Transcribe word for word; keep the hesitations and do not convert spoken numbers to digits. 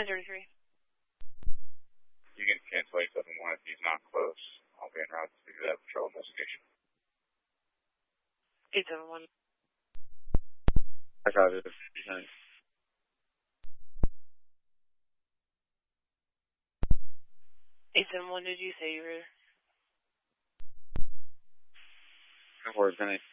nine thirty-three. You can cancel eight seven one if he's not close. I'll be en route to do that patrol investigation. eight seven one. I got it. eight seven one, did you say you were... Four, ten,